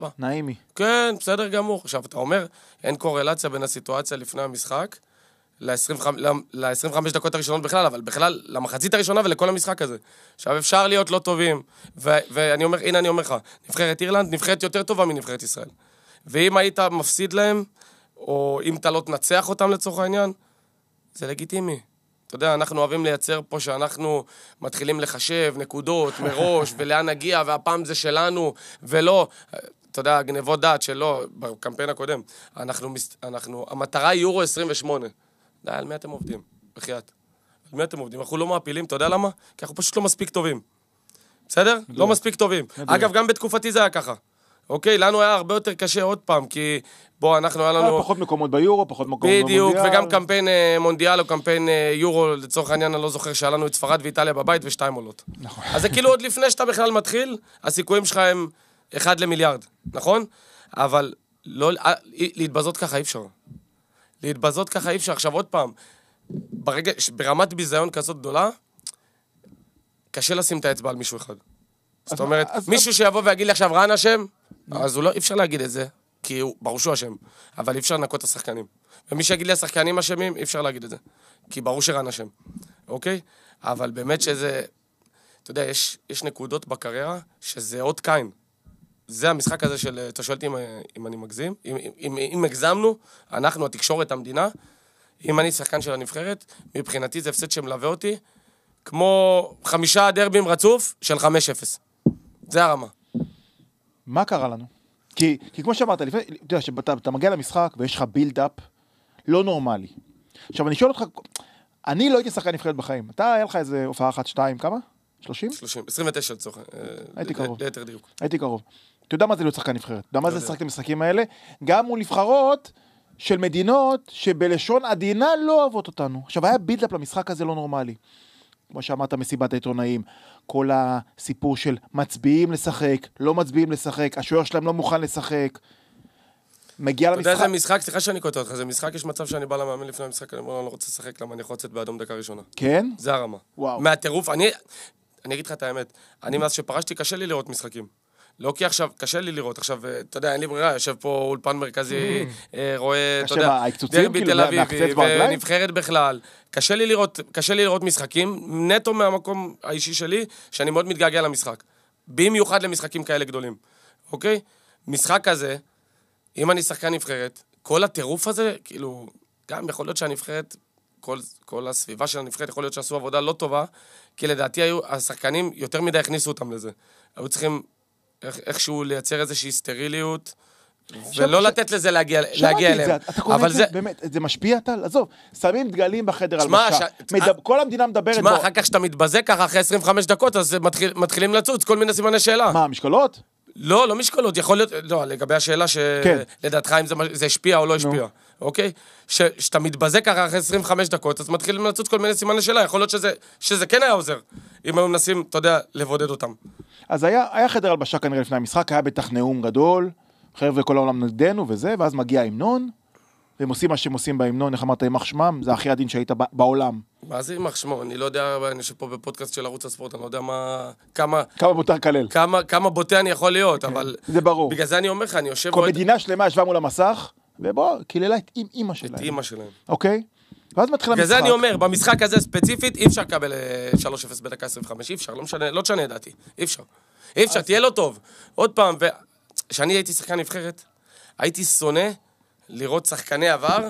נעימי. כן, בסדר גמור. עכשיו, אתה אומר, אין קורלציה בין הסיטואציה לפני המשחק, ל-25 דקות הראשונות בכלל, אבל בכלל, למחצית הראשונה ולכל המשחק הזה. עכשיו, אפשר להיות לא טובים, ואני אומר, הנה אני אומר לך, נבחרת אירלנד, נבחרת יותר טובה מנבחרת ישראל. ואם היית מפסיד להם, או אם אתה לא תנצח אותם לצורך העניין, זה לגיטימי. אתה יודע, אנחנו אוהבים לייצר פה שאנחנו מתחילים לחשב נקודות מראש, ולאן נגיע, והפעם זה שלנו, ולא, אתה יודע, גנבות דעת שלא, בקמפיין הקודם, המטרה היא יורו 28. די, על מי אתם עובדים? בחייאת. על מי אתם עובדים? אנחנו לא מעפילים, אתה יודע למה? כי אנחנו פשוט לא מספיק טובים. בסדר? לא מספיק טובים. אגב, גם בתקופתי זה היה ככה. אוקיי, לנו היה הרבה יותר קשה עוד פעם, כי בוא, אנחנו היה לנו... פחות מקומות ביורו, פחות מקומות במונדיאל. בדיוק, וגם קמפיין מונדיאל או קמפיין יורו, לצורך העניין אני לא זוכר שהיה לנו את ספרד ואיטליה בבית ושתיים עולות. נכון. אז זה כאילו עוד לפני שאתה בכלל מתחיל, הסיכויים שלך הם 1 למיליארד, נכון? אבל להתבזות ככה אי אפשר. להתבזות ככה אי אפשר. עכשיו עוד פעם, ברמת ביזיון כזאת גדולה, קשה לשים את האצבע על מישהו אחד. זאת אומרת, מישהו שיבוא ויגיד לי עכשיו רן אשם, אז אי אפשר להגיד את זה, כי הוא ברור שהוא אשם, אבל אי אפשר לנקות את השחקנים. ומי שיגיד לי השחקנים אשמים, אי אפשר להגיד את זה, כי ברור שרן אשם, אוקיי? אבל באמת שזה, אתה יודע, יש נקודות בקריירה שזה עוד קין. זה המשחק הזה של, אתה שואלתי אם אני מגזים, אם הגזמנו, אנחנו, התקשורת, המדינה, אם אני שחקן של הנבחרת, מבחינתי זה הפסד שמלווה אותי, כמו 5 דרבים רצוף של 5-0. זה הרמה. מה קרה לנו? כי כמו שאמרת, אתה יודע, שאתה מגיע למשחק ויש לך בילד-אפ לא נורמלי. עכשיו, אני שואל אותך, אני לא הייתי שחקן נבחרת בחיים. אתה, היה לך איזה הופעה 1, 2, כמה? 30? 30, 29 לצורך. הייתי קרוב. ליתר דיוק. הייתי קרוב. אתה יודע מה זה להיות שחקן נבחרת? אתה יודע מה זה לשחק את המשחקים האלה? גם מול נבחרות של מדינות שבלשון עדינה לא אוהבות אותנו. עכשיו, היה בילד-אפ למשחק הזה לא נורמלי. כמו שאמרת, מסיבת העיתונאים, כל הסיפור של מצביעים לשחק, לא מצביעים לשחק, השוער שלהם לא מוכן לשחק, מגיע למשחק... אתה יודע, זה משחק, סליחה שאני קוטע אותך, זה משחק, יש מצב שאני בא למאמן לפני המשחק, אני לא רוצה לשחק, למה אני יכול לצאת באדום דקה ראשונה. כן? זה הרמה. וואו. מהטירוף, אני אגיד לך את האמת, אני מאז שפרשתי, קשה לי לראות משחקים. לא כי עכשיו, קשה לי לראות, עכשיו, אתה יודע, אין לי ברירה, יושב פה אולפן מרכזי, רואה, אתה יודע, דרבי תל אביב, ונבחרת בכלל. קשה לי לראות משחקים, נטו מהמקום האישי שלי, שאני מאוד מתגעגע למשחק. במיוחד למשחקים כאלה גדולים. אוקיי? משחק הזה, אם אני שחקן נבחרת, כל הטירוף הזה, כאילו, גם יכול להיות שהנבחרת, כל הסביבה של הנבחרת, יכול להיות שעשו עבודה לא טובה, כי לדעתי השחקנים יותר מדי הכניסו אותם לזה. היו צריכים איכשהו לייצר איזושהי סטריליות, ולא לתת לזה להגיע אליהם. אתה קורא את זה, באמת, זה משפיע טל? עזוב, שמים דגלים בחדר הלבשה. כל המדינה מדברת... תשמע, אחר כך שאתה מתבזה ככה, אחרי 25 דקות, אז מתחילים לצוץ כל מיני סימני שאלה. מה, משקולות? לא משקולות, יכול להיות... לא, לגבי השאלה שלדעתך אם זה השפיע או לא השפיע. אוקיי? שאתה מתבזה ככה אחרי 25 דקות, אז מתחילים לצוץ כל מיני סימני שאלה. יכול להיות שזה כן היה עוזר, אם הם מנסים, אתה יודע, לבודד אותם. אז היה חדר הלבשה כנראה לפני המשחק, היה בטח נאום גדול, חבר'ה כל העולם נגדנו וזה, ואז מגיע ההמנון, והם עושים מה שהם עושים בהמנון, איך אמרת, יימח שמם, זה הכי עדין שהיית בעולם. מה זה יימח שמם? אני לא יודע, אני יושב פה בפודקאסט של ערוץ הספורט, אני לא יודע כמה מותר כלל. כמה בוטה אני יכול להיות, אבל... זה ברור. בגלל זה אני אומר לך, אני יושב... כל מדינה שלמה ישבה מול המסך, ובוא, קיללה את אמא שלהם. את אמא שלהם. אוקיי? ואז מתחיל המשחק. בגלל זה אני אומר, במשחק הזה ספציפית, אי אפשר לקבל 3-0 בדקה 25, אי אפשר, לא תשנה דעתי, אי אפשר, תהיה לא טוב. עוד פעם, כשאני הייתי שחקן נבחרת, הייתי שונא לראות שחקני עבר,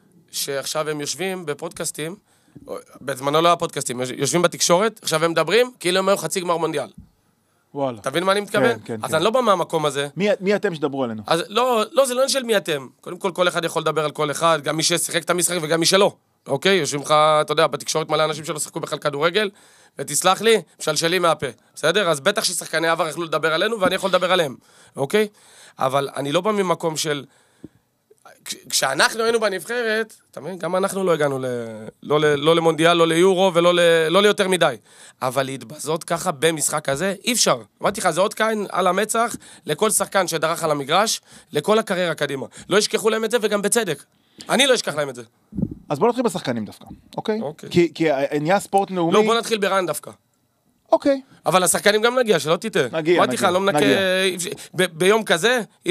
שעכשיו הם יושבים בפודקאסטים, בזמנו לא היה פודקאסטים, יושבים בתקשורת, עכשיו הם מדברים, כאילו הם היו חצי גמר מונדיאל. וואלה. תבין מה אני מתכוון? כן. אז אני לא בא מהמקום הזה. מי אתם שדברו עלינו? אז לא, זה לא עניין של מי אתם. קודם כל אחד יכול לדבר על כל אחד, גם מי ששיחק את המשחק וגם מי שלא. אוקיי? יושבים לך, אתה יודע, בתקשורת מלא אנשים שלא שחקו בכלל כדורגל, ותסלח לי, משלשלי מהפה. בסדר? אז בטח ששחקני עבר יכלו לדבר עלינו, ואני יכול לדבר עליהם. אוקיי? אבל אני לא בא ממקום של... כשאנחנו היינו בנבחרת, תמיד, גם אנחנו לא הגענו לא למונדיאל, לא ליורו ולא ליותר מדי. אבל להתבזות ככה במשחק הזה, אי אפשר. אמרתי לך, זה עוד קין על המצח לכל שחקן שדרך על המגרש, לכל הקריירה קדימה. לא ישכחו להם את זה וגם בצדק. אני לא אשכח להם את זה. אז בוא נתחיל בשחקנים דווקא, אוקיי? כי נהיה ספורט לאומי... לא, בוא נתחיל ברן דווקא. אוקיי. אבל השחקנים גם נגיע, שלא תטעה. נגיע. אמרתי לך, לא מנקה... ביום כזה...